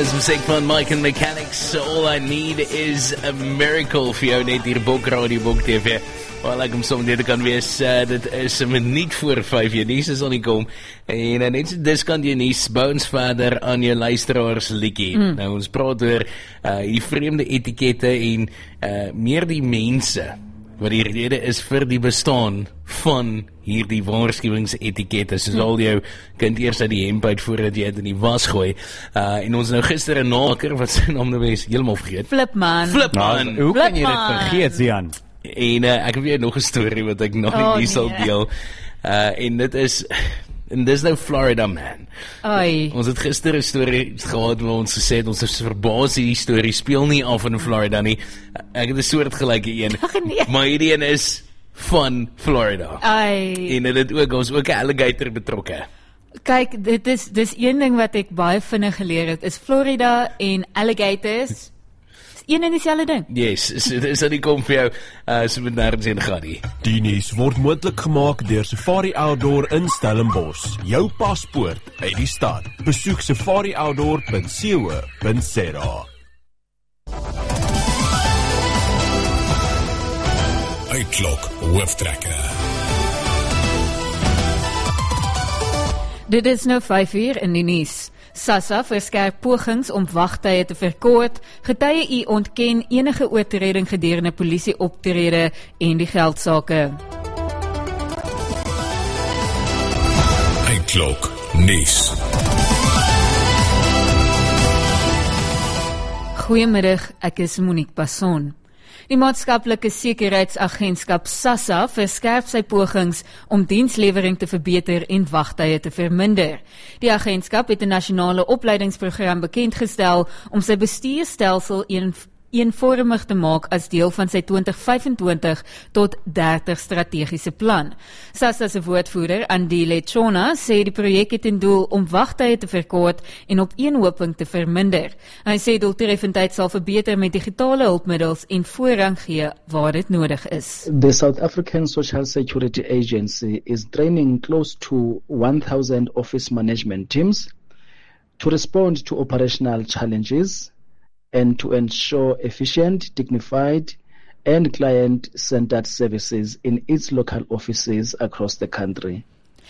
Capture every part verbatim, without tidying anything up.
Is musiek van Mike and Mechanics. All I need is a miracle vir jou net hier Bok Radio, Bok T V. Wel, ek om soms dit kan wees, uh, dit is 'n minuut voor vyf, Janice is aan die kom, en uh, net so dis kan Janice, bou ons verder aan jou luisteraars liedjie. Mm. Nou, ons praat oor uh, die vreemde etikette en uh, meer die mense, wat die rede is vir die bestaan van hierdie waarskuwingsetikette, soos mm. al jou kind eers uit die hemp uit voordat jy het in die was gooi, uh, en ons nou gister 'n naker, wat sy naam nou is, heeltemal vergeet. Flipman. Flipman. Nou, hoe kan jy dit vergeet, Zian? En uh, ek heb hier nog 'n storie wat ek nog oh, nie sal nee. deel. Uh, en dit is, en dis nou Florida man. Oei. Ons het gister 'n storie gehad waar ons gesê het, ons is verbaas die storie speel nie af in Florida nie. Ek het 'n soort gelyke een. Nee. Maar hierdie een is van Florida. Oei. En dit het ook, ons ook 'n alligator betrokke. Kyk, dit is, dis een ding wat ek baie vinnig geleer het, is Florida en alligators, een en dieselfde ding. Yes, so dis dat die kom vir jou, uh, so met nergens heen gaan nie. Die nuus word moontlik gemaak deur Safari Outdoor in Stellenbosch. Jou paspoort uit die stad. Besoek safari outdoor punt co punt za. Uitklok hooftrekker. Dit is nou vyf uur in die nuus. SASSA verskerp pogings om wagtye te verkort. Getuie U ontken enige oortreding gedurende polisieoptrede en die geldsaake. Uitklok nuus. Goeiemiddag, ek is Monique Passon. Die maatskaplike sekuriteitsagentskap SASSA verskerp sy pogings om dienslewering te verbeter en wagtye te verminder. Die agentskap het 'n nasionale opleidingsprogram bekendgestel om sy bestuurstelsel een eenvormig te maak as deel van sy twintig vyfentwintig tot dertig strategiese plan. SASSA se woordvoerder, Andile Chona, sê die projek het ten doel om wagtye te verkort en opeenhoping te verminder. Hy sê doeltreffendheid sal verbeter met digitale hulpmiddels en voorrang gee waar dit nodig is. The South African Social Security Agency is training close to one thousand office management teams to respond to operational challenges and to ensure efficient, dignified, and client-centered services in its local offices across the country.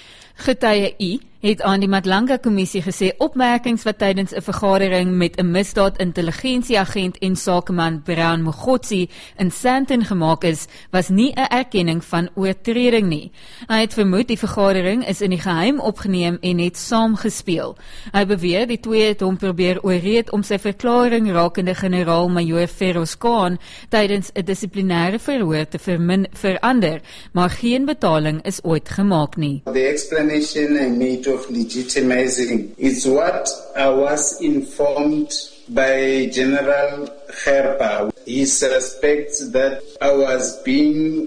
Getuie U het aan die Madlanga-kommissie gesê opmerkings wat tydens 'n vergadering met 'n misdaad-intelligensieagent en sakeman Brown Mogotsi in Sandton gemaak is, was nie 'n erkenning van oortreding nie. Hy het vermoed die vergadering is in die geheim opgeneem en het saamgespeel. Hy beweer die twee het hom probeer oorreed om sy verklaring rakende generaal-majoor Feroz Khan tydens 'n dissiplinêre verhoor te vermin, verander, maar geen betaling is ooit gemaak nie. The explanation I made of legitimizing is what I was informed by General Herpa. He suspects that I was being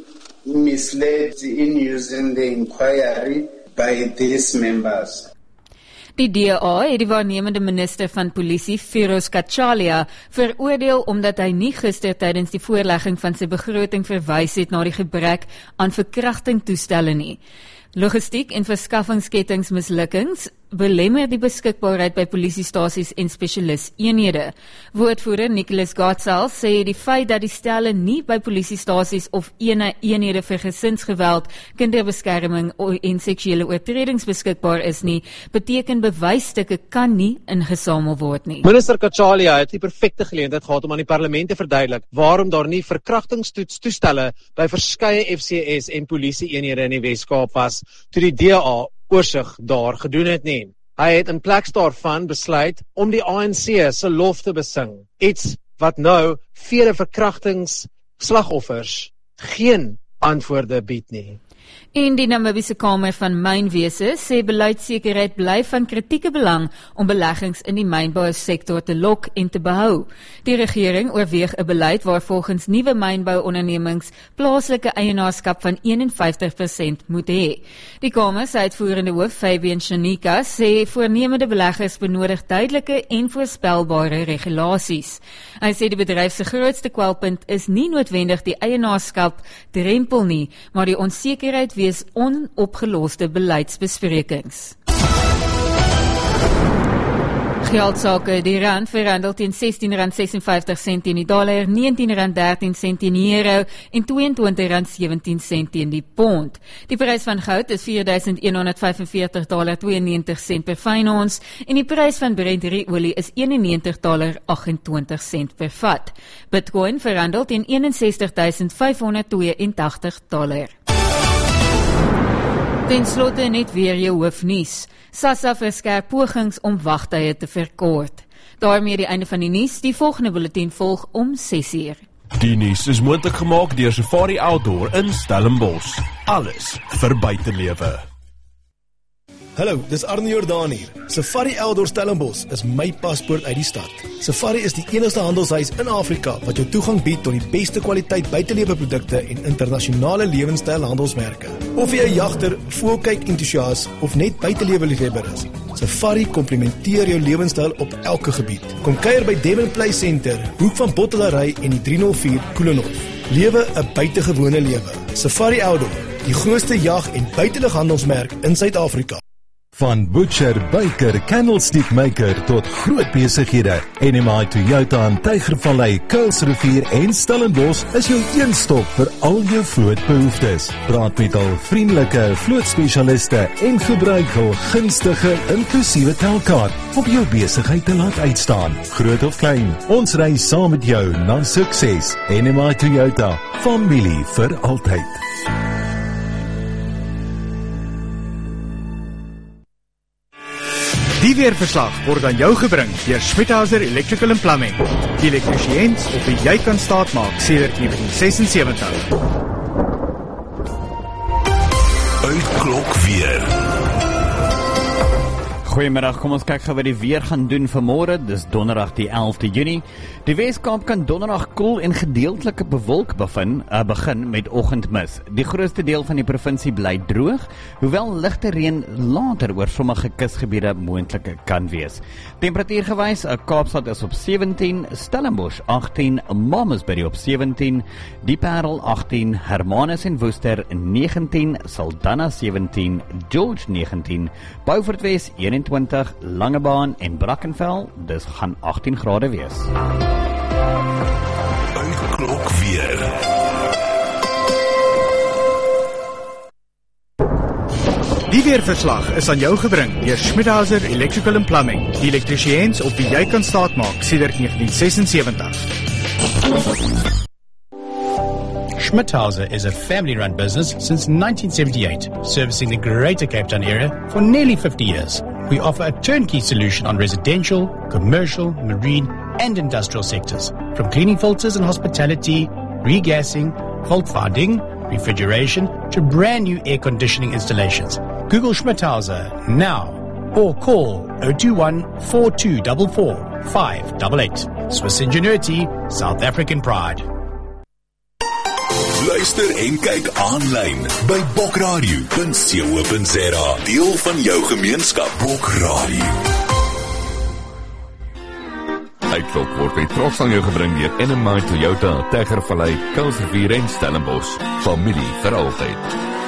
misled in using the inquiry by these members. Die D A het die waarnemende minister van polisie, Feroz Kachalia, veroordeel omdat hy nie gister tydens die voorlegging van sy begroting verwys het na die gebrek aan verkrachtingtoestelle nie. Logistiek en verskaffingskettingsmislukkings belemmer die beskikbaarheid by polisiestasies en spesialis-eenhede. Woordvoerder Nicholas Gatsal sê die feit dat die stelle nie by polisiestasies of ene eenhede vir gesinsgeweld, kinderbeskerming en seksuele oortredings beskikbaar is nie, beteken bewysstukke kan nie ingesamel word nie. Minister Kachalia het die perfekte geleentheid gehad om aan die parlement te verduidelik waarom daar nie verkrachtingstoestelle by verskeie F C S en polisie-eenhede in die Wes-Kaap was, toe die D A oorsig daar gedoen het nie. Hy het in plek daarvan besluit om die A N C se lof te besing, iets wat nou vele verkrachtingsslagoffers geen antwoorde bied nie. En die Namibiese Kamer van Mynwese sê beleidssekerheid bly van kritieke belang om beleggings in die mynbousektor te lok en te behou. Die regering oorweeg 'n beleid waar volgens nuwe mynbouondernemings plaaslike eienaarskap van eenenvyftig persent moet hê. Die Kamer se uitvoerende hoof Fabian Shanika sê voornemende beleggers benodig duidelike en voorspelbare regulasies. Hy sê die bedryf se grootste kwelpunt is nie noodwendig die eienaarskap drempel nie, maar die onsekerheid wees onopgeloste beleidsbesprekings. Geldsake, die rand verhandel teen sestien rand sesenvyftig sent teen die dollar, negentien rand dertien sent teen die euro en tweeëntwintig rand sewentien sent teen die pond. Die prys van goud is vier duisend een honderd vyfenveertig dollar tweeënnegentig sent per fyn ons en die prys van Brent olie is eenennegentig dollar agentwintig sent per vat. Bitcoin verhandel teen eenensestig duisend vyfhonderd tweeëntagtig dollar. Ten slotte net weer jou hoofnuus. SASSA verskerp pogings om wagtye te verkort. Daarmee die einde van die nuus. Die volgende bulletin volg om ses uur. Die nuus is moontlik gemaak deur Safari Outdoor in Stellenbosch. Alles vir buitelewe. Hallo, dis Arne Jordaan hier. Safari Outdoor Stellenbosch is my paspoort uit die stad. Safari is die enigste handelshuis in Afrika wat jou toegang bied tot die beste kwaliteit buiteleweprodukte en internasionale lewenstyl handelsmerke. Of jy 'n jagter, voelkyk entoesias of net buitelewe-liefhebber is, Safari komplementeer jou lewenstyl op elke gebied. Kom kuier by Devon Play Center, hoek van Bottelary en die driehonderd vier Koelenhof. Lewe 'n buitengewone lewe. Safari Outdoor, die grootste jag- en buitelughandelsmerk in Suid-Afrika. Van butcher, baker, candlestick maker tot groot besighede. N M I Toyota in Tygervallei, Kuilsrivier en Stellenbosch is jou een stop vir al jou vlootbehoeftes. Praat met al vriendelike vlootspesialiste en gebruik hul gunstige inklusiewe telkaart om jou besigheid te laat uitstaan. Groot of klein, ons ry saam met jou na sukses. N M I Toyota, familie vir altyd. Die weerverslag word aan jou gebring deur Schmidhauser Electrical and Plumbing. Die elektriesiens op wie jy kan staatmaak sedert negentien sesensewentig. Uitklok weer. Goeiemiddag, kom ons kyk gou wat die weer gaan doen vanmôre. Dis donderdag die elfde Junie. Die Weskaap kan donderdag koel en gedeeltelike bewolk begin, uh, begin met oggendmis. Die grootste deel van die provinsie bly droog, hoewel ligte reën later oor sommige kusgebiede moontlik kan wees. Temperatuurgewys, uh, Kaapstad is op sewentien, Stellenbosch agtien, Mamasbury op sewentien, Die Parel agtien, Hermanus en Woester negentien, Saldanha sewentien, George negentien, Beaufort Wes eenentwintig, Langebaan en Brackenfell, dis gaan agtien grade wees. Uitklok weer. Die weerverslag is aan jou gebring deur Schmidhauser Electrical and Plumbing. Die elektriesiens op wie jy kan staatmaak sedert negentien sesensewentig. Schmidhauser is a family-run business since nineteen seventy-eight, servicing the Greater Cape Town area for nearly fifty years. We offer a turnkey solution on residential, commercial, marine, and industrial sectors, from cleaning filters and hospitality, regassing, fault finding, refrigeration, to brand new air conditioning installations. Google Schmidhauser now or call zero two one, four two four four, five eight eight. Swiss ingenuity, South African pride. Luister en kyk aanlyn by bokradio punt co punt za. Deel van jou gemeenskap. Bokradio. Uitklok word met trots aan jou gebring deur N M I Toyota, Tygervallei, Kuilsrivier en Stellenbosch. Familie vir altyd.